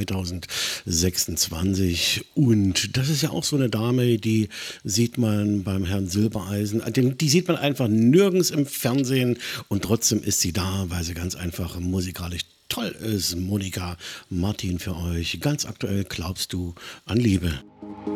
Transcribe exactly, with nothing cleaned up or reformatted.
zweitausendsechsundzwanzig. Und das ist ja auch so eine Dame, die sieht man beim Herrn Silbereisen, den- die sieht man einfach nirgends im Fernsehen und trotzdem ist sie da, weil sie ganz einfach musikalisch toll ist. Monika Martin für euch. Ganz aktuell glaubst du an Liebe.